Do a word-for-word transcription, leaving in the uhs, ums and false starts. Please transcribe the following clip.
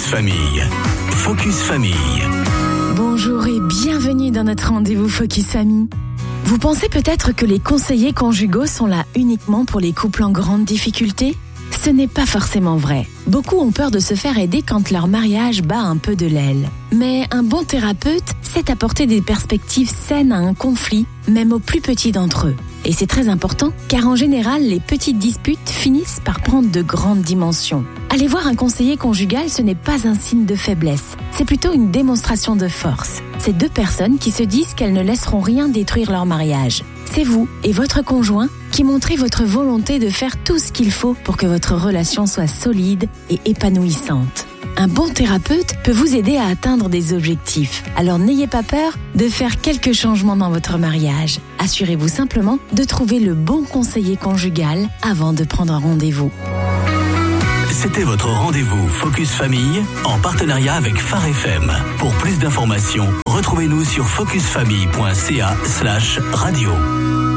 Famille. Focus Famille. Bonjour et bienvenue dans notre rendez-vous Focus Famille. Vous pensez peut-être que les conseillers conjugaux sont là uniquement pour les couples en grande difficulté ? Ce n'est pas forcément vrai. Beaucoup ont peur de se faire aider quand leur mariage bat un peu de l'aile. Mais un bon thérapeute sait apporter des perspectives saines à un conflit, même aux plus petits d'entre eux. Et c'est très important, car en général, les petites disputes finissent par prendre de grandes dimensions. Aller voir un conseiller conjugal, ce n'est pas un signe de faiblesse, c'est plutôt une démonstration de force. C'est deux personnes qui se disent qu'elles ne laisseront rien détruire leur mariage. C'est vous et votre conjoint qui montrez votre volonté de faire tout ce qu'il faut pour que votre relation soit solide et épanouissante. Un bon thérapeute peut vous aider à atteindre des objectifs. Alors n'ayez pas peur de faire quelques changements dans votre mariage. Assurez-vous simplement de trouver le bon conseiller conjugal avant de prendre un rendez-vous. C'était votre rendez-vous Focus Famille en partenariat avec Phare F M. Pour plus d'informations, retrouvez-nous sur focusfamille point c a slash radio.